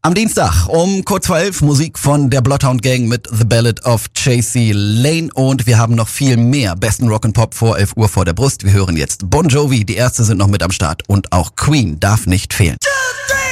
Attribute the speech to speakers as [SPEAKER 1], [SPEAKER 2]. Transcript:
[SPEAKER 1] Am Dienstag um kurz vor 11 Musik von der Bloodhound Gang mit The Ballad of Chasey Lane und wir haben noch viel mehr besten Rock'n'Pop vor 11 Uhr vor der Brust. Wir hören jetzt Bon Jovi, die Ärzte sind noch mit am Start und auch Queen darf nicht fehlen.